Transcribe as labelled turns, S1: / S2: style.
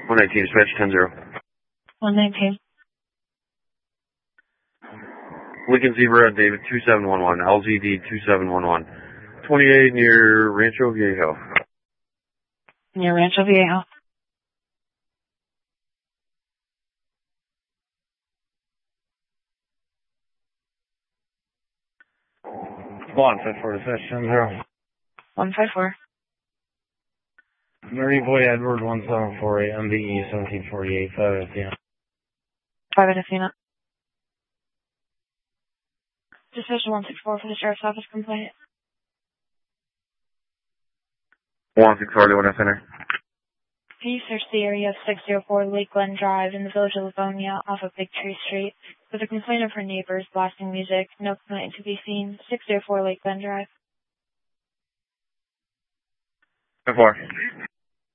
S1: 119, dispatch 10-0.
S2: 119.
S1: Lincoln Zebra, David 2711, LZD 2711. 28 near Rancho Viejo.
S2: Near Rancho Viejo.
S3: One 54, dispatch 10-0.
S2: 154.
S3: Marie Boy Edward 1748, MVE 1748, 5 Athena.
S2: 5 at Athena. Dispatch 164 for the Sheriff's Office complaint.
S1: 164, doing center.
S2: Can you search the area of 604 Lake Glen Drive in the village of Livonia off of Big Tree Street with a complaint of her neighbors blasting music? No complaint to be seen. 604 Lake Glen Drive.
S1: 10-4.